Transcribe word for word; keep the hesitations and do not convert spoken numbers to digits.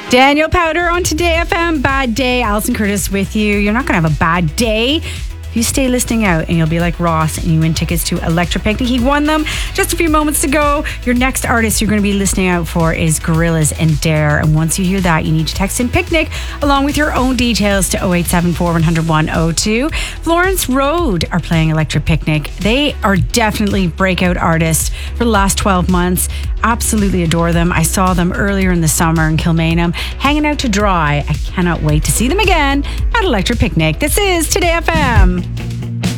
Daniel Powder on Today F M. Bad day. Alison Curtis with you. You're not going to have a bad day if you stay listening out, and you'll be like Ross and you win tickets to Electric Picnic. He won them just a few moments ago. Your next artist you're going to be listening out for is Gorillaz and Dare. And once you hear that, you need to text in Picnic along with your own details to oh eight seven four, one hundred, one oh two. Florence Road are playing Electric Picnic. They are definitely breakout artists for the last twelve months. Absolutely adore them. I saw them earlier in the summer in Kilmainham, hanging out to dry. I cannot wait to see them again at Electric Picnic. This is Today F M.